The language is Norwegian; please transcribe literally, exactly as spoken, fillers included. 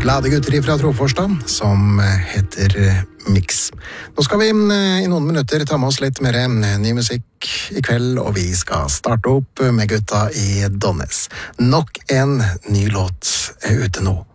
glade gutter fra Trofors da, som heter Mix. Nå skal vi i noen minutter ta med oss litt mer ny musikk i kveld, og vi skal starte opp med gutta i Donnes. Nok en ny låt er ute nå.